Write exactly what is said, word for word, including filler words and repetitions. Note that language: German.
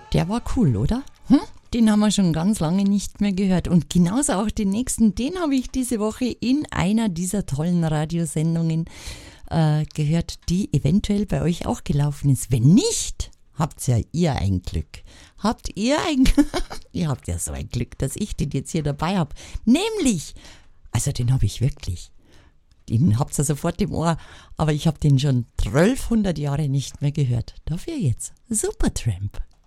Der war cool, oder? Hm? Den haben wir schon ganz lange nicht mehr gehört. Und genauso auch den nächsten, den habe ich diese Woche in einer dieser tollen Radiosendungen äh, gehört, die eventuell bei euch auch gelaufen ist. Wenn nicht, habt ja ihr ein Glück. Habt ihr ein Ihr habt ja so ein Glück, dass ich den jetzt hier dabei habe. Nämlich, also den habe ich wirklich. Den habt ihr sofort im Ohr, aber ich habe den schon zwölfhundert Jahre nicht mehr gehört. Dafür jetzt Supertramp.